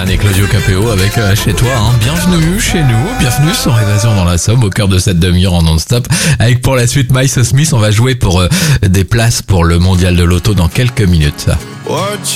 Goldman et Claudio Capéo avec Chez toi. Bienvenue chez nous, bienvenue sur Évasion dans la Somme, au cœur de cette demi-heure en non-stop. Avec pour la suite Miles Smith, on va jouer pour des places pour le mondial de l'auto dans quelques minutes.